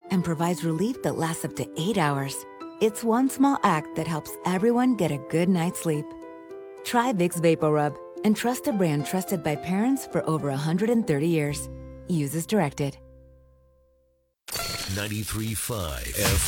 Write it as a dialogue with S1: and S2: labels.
S1: and provides relief that lasts up to 8 hours. It's one small act that helps everyone get a good night's sleep. Try Vicks VapoRub and trust a brand trusted by parents for over 130 years. Use as directed.
S2: 93.5 FM.